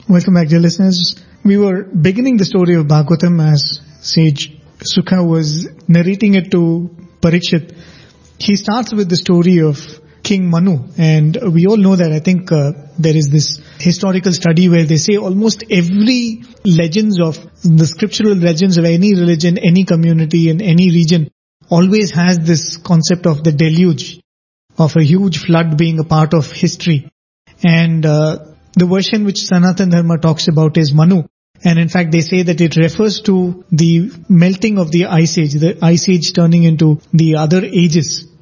Welcome back, dear listeners. We were beginning the story of Bhagavatam as Sage Sukha was narrating it to Parikshit. He starts with the story of King Manu, and we all know that. I think there is this historical study where they say almost every legends of the scriptural legends of any religion, any community in any region always has this concept of the deluge, of a huge flood being a part of history. And the version which Sanatana Dharma talks about is Manu. And in fact, they say that it refers to the melting of the ice age turning into the other ages.